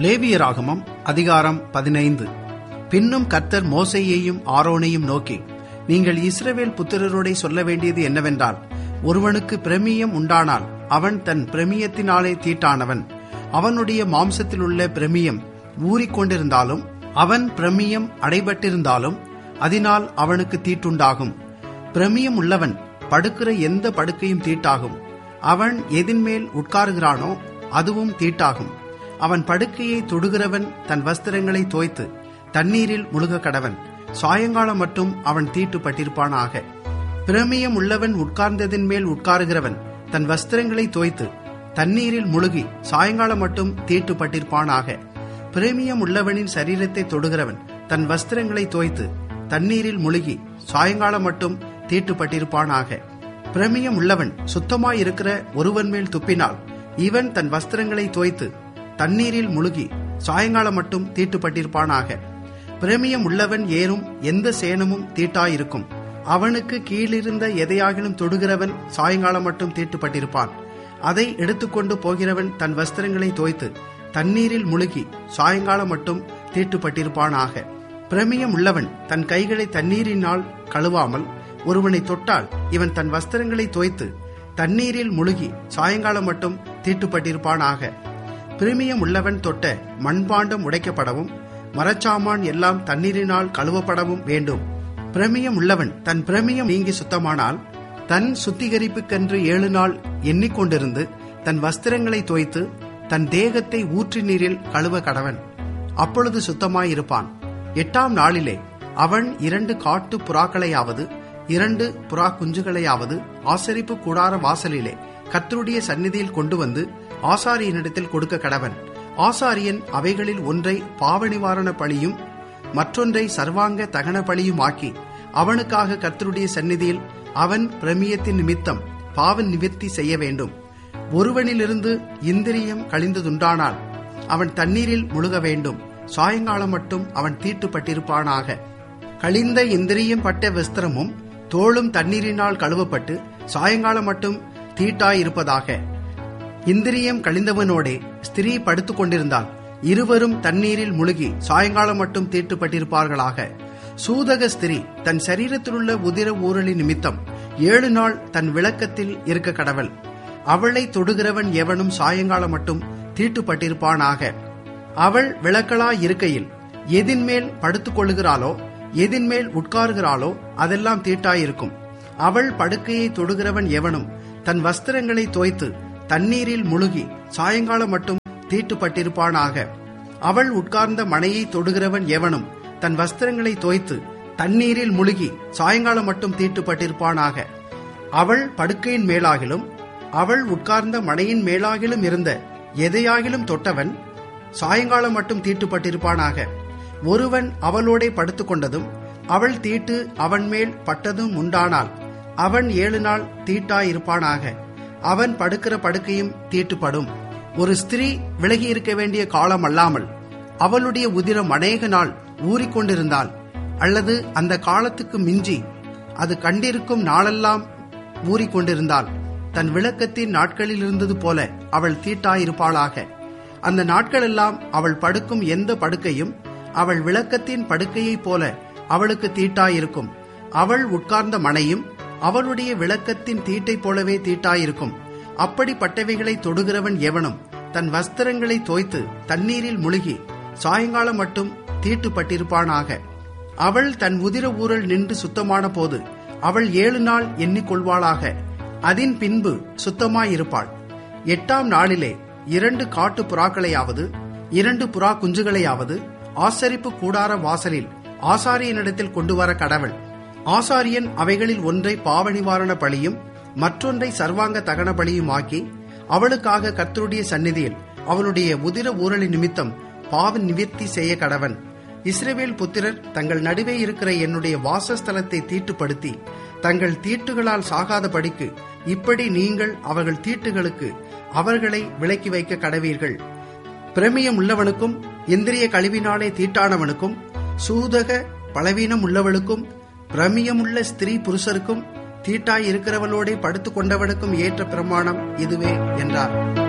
லேவியராகமம் அதிகாரம் 15. பின்னும் கர்த்தர் மோசேயையும் ஆரோனையும் நோக்கி, நீங்கள் இஸ்ரவேல் புத்திரரோடே சொல்ல வேண்டியது என்னவென்றால், ஒருவனுக்கு பிரமியம் உண்டானால் அவன் தன் பிரமியத்தினாலே தீட்டானவன். அவனுடைய மாம்சத்திலுள்ள பிரமியம் ஊறிக்கொண்டிருந்தாலும் அவன் பிரமியம் அடைபட்டிருந்தாலும் அதனால் அவனுக்கு தீட்டுண்டாகும். பிரமியம் உள்ளவன் படுக்கிற எந்த படுக்கையும் தீட்டாகும். அவன் எதின்மேல் உட்காருகிறானோ அதுவும் தீட்டாகும். அவன் படுக்கையை தொடுகிறவன் தன் வஸ்திரங்களை தோய்த்து தண்ணீரில் முழுக கடவன். சாயங்காலம் மட்டும் அவன் தீட்டுப்பட்டிருப்பானாக. பிரமியம் உள்ளவன் உட்கார்ந்ததின் மேல் உட்காருகிறவன் தன் வஸ்திரங்களை தோய்த்து தண்ணீரில் முழுகி சாயங்காலம் மட்டும் தீட்டுப்பட்டிருப்பானாக. பிரமியம் உள்ளவனின் சரீரத்தை தொடுகிறவன் தன் வஸ்திரங்களை தோய்த்து தண்ணீரில் முழுகி சாயங்காலம் மட்டும் தீட்டுப்பட்டிருப்பானாக. பிரமியம் உள்ளவன் சுத்தமாயிருக்கிற ஒருவன் மேல் துப்பினால் இவன் தன் வஸ்திரங்களை தோய்த்து தண்ணீரில் முழுகி சாயங்காலம் மட்டும் தீட்டுப்பட்டிருப்பானாக. பிரமியம் உள்ளவன் ஏறும் எந்த சேனமும் தீட்டாயிருக்கும். அவனுக்கு கீழிருந்த எதையாகிலும் தொடுகிறவன் சாயங்காலம் மட்டும் தீட்டுப்பட்டிருப்பான். அதை எடுத்துக்கொண்டு போகிறவன் தன் வஸ்திரங்களை தோய்த்து தண்ணீரில் முழுகி சாயங்காலம் மட்டும் தீட்டுப்பட்டிருப்பானாக. பிரமியம் உள்ளவன் தன் கைகளை தண்ணீரினால் கழுவாமல் ஒருவனை தொட்டால் இவன் தன் வஸ்திரங்களை தோய்த்து தண்ணீரில் முழுகி சாயங்காலம் மட்டும் தீட்டுப்பட்டிருப்பானாக. பிரமியம் உள்ளவன் தொட்ட மண்பாண்டம் உடைக்கப்படவும் மரச்சாமான் எல்லாம் தண்ணீரினால் கழுவப்படவும் வேண்டும். பிரமியம் உள்ளவன் தன் பிரமியம் நீங்கி சுத்தமானால் தன் சுத்திகரிப்புக்கென்று 7 நாள் எண்ணிக்கொண்டிருந்து தன் வஸ்திரங்களை தோய்த்து தன் தேகத்தை ஊற்று நீரில் கழுவ கடவன். அப்பொழுது சுத்தமாயிருப்பான். 8ஆம் நாளிலே அவன் 2 காட்டு புறாக்களையாவது 2 புறா குஞ்சுகளையாவது ஆசரிப்பு கூடார வாசலிலே கர்த்தருடைய சந்நிதியில் கொண்டு வந்து ஆசாரியனிடத்தில் கொடுக்க கடவன். ஆசாரியன் அவைகளில் ஒன்றை பாவ நிவாரண பலியும் மற்றொன்றை சர்வாங்க தகன பலியும் ஆக்கி அவனுக்காக கர்த்தருடைய சந்நிதியில் அவன் பிரமியத்தின் நிமித்தம் பாவ நிவர்த்தி செய்ய வேண்டும். ஒருவனிலிருந்து இந்திரியம் கழிந்ததுண்டானால் அவன் தண்ணீரில் முழுக வேண்டும். சாயங்காலம் மட்டும் அவன் தீட்டுப்பட்டிருப்பானாக. கழிந்த இந்திரியம் பட்ட வஸ்திரமும் தோளும் தண்ணீரினால் கழுவப்பட்டு சாயங்காலம் மட்டும் தீட்டாயிருப்பதாக. இந்திரியம் கழிந்தவனோடே ஸ்திரீ படுத்துக் கொண்டிருந்தால் இருவரும் தண்ணீரில் முழுகி சாயங்காலம் மட்டும் தீட்டுப்பட்டிருப்பார்களாக. சூதக ஸ்திரீ தன் சரீரத்திலுள்ள உதிர ஊரலின் நிமித்தம் 7 நாள் தன் விளக்கத்தில் இருக்க கடவள். அவளை தொடுகிறவன் எவனும் சாயங்காலம் மட்டும் தீட்டுப்பட்டிருப்பானாக. அவள் விளக்கலாய் இருக்கையில் எதின்மேல் படுத்துக் கொள்ளுகிறாளோ எதின்மேல் உட்காருகிறாளோ அதெல்லாம் தீட்டாயிருக்கும். அவள் படுக்கையை தொடுகிறவன் எவனும் தன் வஸ்திரங்களை தோய்த்து தண்ணீரில் முழுகி சாயங்காலம் மட்டும் தீட்டுப்பட்டிருப்பானாக. அவள் உட்கார்ந்த மனையை தொடுகிறவன் எவனும் தன் வஸ்திரங்களை தோய்த்து தண்ணீரில் முழுகி சாயங்காலம் மட்டும் தீட்டுப்பட்டிருப்பானாக. அவள் படுக்கையின் மேலாகிலும் அவள் உட்கார்ந்த மனையின் மேலாகிலும் இருந்த எதையாகிலும் தொட்டவன் சாயங்காலம் மட்டும் தீட்டுப்பட்டிருப்பானாக. ஒருவன் அவளோடே படுத்துக் கொண்டதும் அவள் தீட்டு அவன் மேல் பட்டதும் உண்டானால் அவன் 7 நாள் தீட்டாயிருப்பானாக. அவன் படுக்கிற படுக்கையும் தீட்டுப்படும். ஒரு ஸ்திரீ விலகி இருக்க வேண்டிய காலம் அல்லாமல் அவளுடைய உதிரம் அநேக நாள் ஊறிக்கொண்டிருந்தாள் அல்லது அந்த காலத்துக்கு மிஞ்சி அது கண்டிருக்கும் நாளெல்லாம் ஊறிக்கொண்டிருந்தாள் தன் விளக்கத்தின் நாட்களில் இருந்தது போல அவள் தீட்டாயிருப்பாளாக. அந்த நாட்களெல்லாம் அவள் படுக்கும் எந்த படுக்கையும் அவள் விளக்கத்தின் படுக்கையைப் போல அவளுக்கு தீட்டாயிருக்கும். அவள் உட்கார்ந்த மனையும் அவளுடைய விளக்கத்தின் தீட்டைப் போலவே தீட்டாயிருக்கும். அப்படிப்பட்டவைகளை தொடுகிறவன் எவனும் தன் வஸ்திரங்களை தோய்த்து தண்ணீரில் முழுகி சாயங்காலம் மட்டும் தீட்டுப்பட்டிருப்பானாக. அவள் தன் உதிர ஊரல் நின்று சுத்தமான போது அவள் 7 நாள் எண்ணிக்கொள்வாளாக. அதன் பின்பு சுத்தமாயிருப்பாள். 8ஆம் நாளிலே 2 காட்டு புறாக்களையாவது 2 புறா குஞ்சுகளையாவது ஆசரிப்பு கூடார வாசலில் ஆசாரியனிடத்தில் கொண்டு வர கடவள். ஆசாரியன் அவைகளில் ஒன்றை பாவ நிவாரண பலியும் மற்றொன்றை சர்வாங்க தகன பலியும் ஆக்கி அவளுக்காக கர்த்தருடைய சந்நிதியில் அவனுடைய உதிர ஊரலின் நிமித்தம் பாவ நிவர்த்தி செய்ய கடவன். இஸ்ரவேல் புத்திரர் தங்கள் நடுவே இருக்கிற என்னுடைய வாசஸ்தலத்தை தீட்டுப்படுத்தி தங்கள் தீட்டுகளால் சாகாத படிக்கு இப்படி நீங்கள் அவர்கள் தீட்டுகளுக்கு அவர்களை விலக்கி வைக்க கடவீர்கள். பிரமியம் உள்ளவனுக்கும் இந்திரிய கழிவினாலே தீட்டானவனுக்கும் சூதக பலவீனம் உள்ளவளுக்கும் பிரமியமுள்ள ஸ்திரீ புருஷருக்கும் தீட்டாய் இருக்கிறவளோடே படுத்துக் கொண்டவனுக்கும் ஏற்ற பிரமாணம் இதுவே என்றார்.